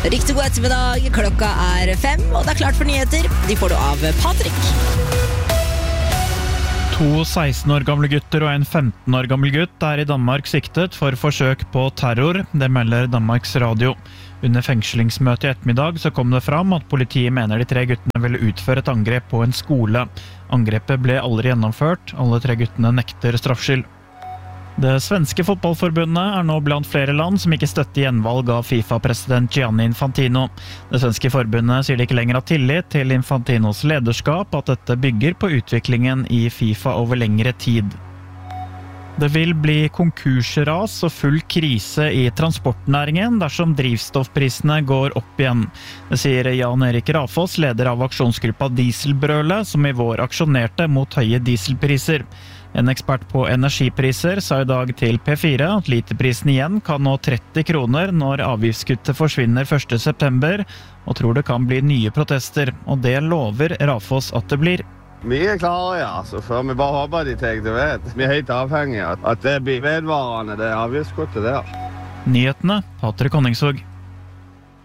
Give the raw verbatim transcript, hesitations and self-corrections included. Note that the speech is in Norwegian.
Riktig god ettermiddag, klokka er fem, og det er klart for nyheter. De får du av Patrick. To seksten år gamle gutter og en femten år gammel gutt er i Danmark siktet for forsøk på terror, det melder Danmarks Radio. Under fengslingsmøtet i ettermiddag så kom det fram at politiet mener de tre guttene ville utføre et angrep på en skole. Angrepet ble aldri gjennomført, alle tre guttene nekter straffskyld. Det svenske fotballforbundet er nå blant flere land som ikke støtter gjenvalg av FIFA-president Gianni Infantino. Det svenske forbundet sier de ikke lenger har tillit til Infantinos lederskap, at dette bygger på utviklingen i FIFA over lengre tid. Det vil bli konkursras og full krise i transportnæringen dersom drivstoffprisene går opp igjen. Det sier Jan Erik Rafoss, leder av aksjonsgruppa Dieselbrølet, som i vår aksjonerte mot høye dieselpriser. En ekspert på energipriser sa i dag til P fire at literprisen igjen kan nå tretti kroner når avgiftskuttet forsvinner første september, og tror det kan bli nye protester, og det lover Rafoss at det blir. Vi er klare, ja, så før vi bare håper de tar det vet. Vi er helt avhengige av at det blir vedvarende, det avgiftskuttet der. Nyhetene, Patrick Honningsvåg.